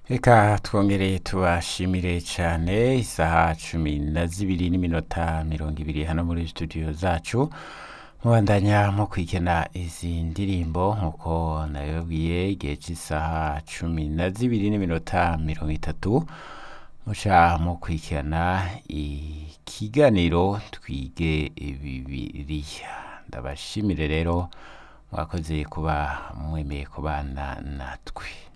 Reka twongere tubashimire cane isaha 12:20 hano muri studio zacu mubandanya mu kwikena izi ndirimbo nkuko nabibabwiye igihe c'isaha 12:30 muca mu kwikena ikiganiro twige Bibiliya. Ndabashimire rero mwakoze kuba mwemeye kubana natwe.